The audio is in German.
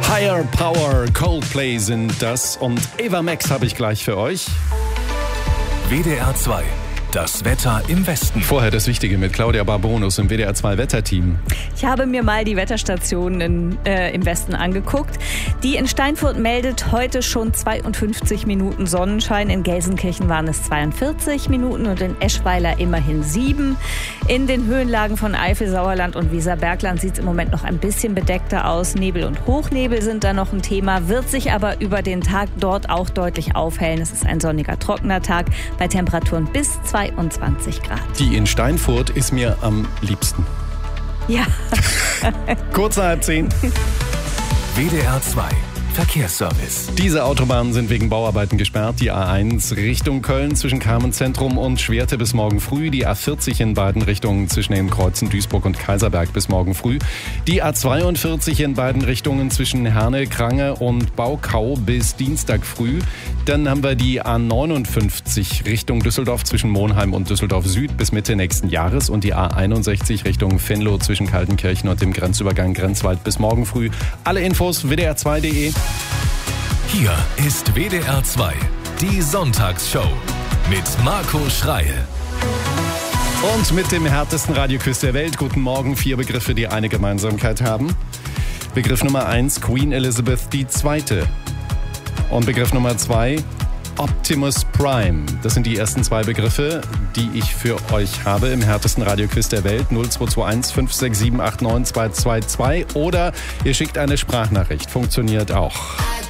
Higher Power, Coldplay sind das und Ava Max habe ich gleich für euch. WDR 2. Das Wetter im Westen. Vorher das Wichtige mit Claudia Barbonus im WDR 2 Wetterteam. Ich habe mir mal die Wetterstationen im Westen angeguckt. Die in Steinfurt meldet heute schon 52 Minuten Sonnenschein. In Gelsenkirchen waren es 42 Minuten und in Eschweiler immerhin 7. In den Höhenlagen von Eifel, Sauerland und Weserbergland sieht es im Moment noch ein bisschen bedeckter aus. Nebel und Hochnebel sind da noch ein Thema, wird sich aber über den Tag dort auch deutlich aufhellen. Es ist ein sonniger, trockener Tag bei Temperaturen bis 22 Grad. Die in Steinfurt ist mir am liebsten. Ja. Kurz nach 10. WDR 2. Verkehrsservice. Diese Autobahnen sind wegen Bauarbeiten gesperrt. Die A1 Richtung Köln zwischen Carmenzentrum und Schwerte bis morgen früh. Die A40 in beiden Richtungen zwischen den Kreuzen Duisburg und Kaiserberg bis morgen früh. Die A42 in beiden Richtungen zwischen Herne, Krange und Baukau bis Dienstag früh. Dann haben wir die A59 Richtung Düsseldorf zwischen Monheim und Düsseldorf Süd bis Mitte nächsten Jahres und die A61 Richtung Venlo zwischen Kaltenkirchen und dem Grenzübergang Grenzwald bis morgen früh. Alle Infos wdr2.de. Hier ist WDR 2, die Sonntagsshow mit Marco Schreil. Und mit dem härtesten Radioquiz der Welt. Guten Morgen, 4 Begriffe, die eine Gemeinsamkeit haben. Begriff Nummer 1, Queen Elizabeth II. Und Begriff Nummer 2, Optimus Prime. Das sind die ersten 2 Begriffe, die ich für euch habe im härtesten Radioquiz der Welt. 0221 567 89 222 oder ihr schickt eine Sprachnachricht. Funktioniert auch.